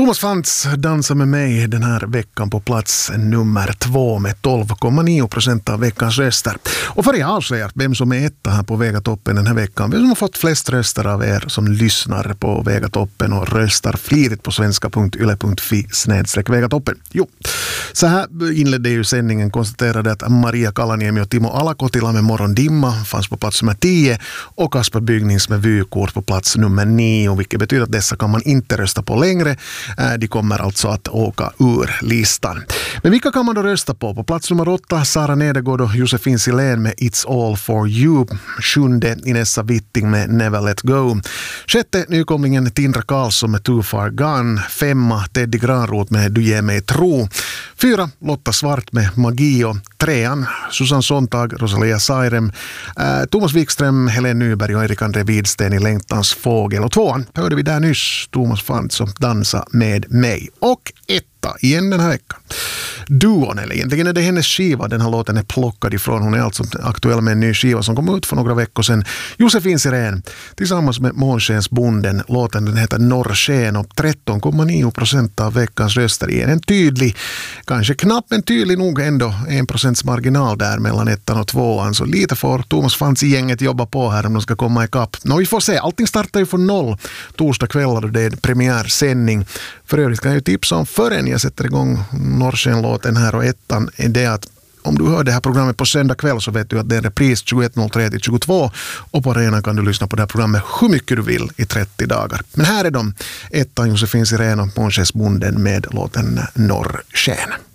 Thomas Fantz dansar med mig den här veckan på plats nummer 2 med 12,9% av veckans röster. Och för jag avslöjar vem som är etta här på Vegatoppen den här veckan, vem som har fått flest röster av er som lyssnar på Vegatoppen och röstar flitigt på svenska.yle.fi/Vegatoppen. Jo, så här inledde ju sändningen, konstaterade att Maria Kalaniemi och Timo Alakotila med Morgondimma fanns på plats nummer 10 och Kasper Bygnings med vykort på plats nummer 9, vilket betyder att dessa kan man inte rösta på längre. De kommer alltså att åka ur listan. Men vilka kan man då rösta på? På plats nummer 8 Sara Nedergård och Josefin Silén med It's All For You. 7:e Inessa Witting med Never Let Go. 6:e nykomlingen Tindra Karlsson med Too Far Gone. 5:a Teddy Granroth med Du ger mig tro. 4 Lotta Svart med Magio. 3:an Susanne Sontag, Rosalia Sairem, Thomas Wikström, Helen Nyberg och Erik André Widsten i Längtans fågel. Och 2:an hörde vi där nyss Thomas Fantz som dansa med mig. Och 1 igen den här veckan. Duon, eller egentligen är det hennes skiva, den här låten är plockad ifrån. Hon är alltså aktuell med en ny skiva som kom ut för några veckor sedan. Josefin Silén tillsammans med Månskensbonden. Låten den heter Norrsken och 13,9% av veckans röster igen. En tydlig, kanske knapp men tydlig nog ändå 1% marginal där mellan 1:an och 2:an. Så lite får Thomas Fantz i gänget jobba på här om de ska komma ikapp. Vi får se, allting startar ju från 0 torsdag kväll och det är premiärsändning. För övrigt kan jag ju tipsa om förrän jag sätter igång Norrsken-låten här, och 1:an är det att om du hör det här programmet på söndag kväll så vet du att det är en repris 21.03-22 och på arenan kan du lyssna på det här programmet hur mycket du vill i 30 dagar. Men här är de, 1:an Josefin Silén och Månskensbonden med låten Norrsken.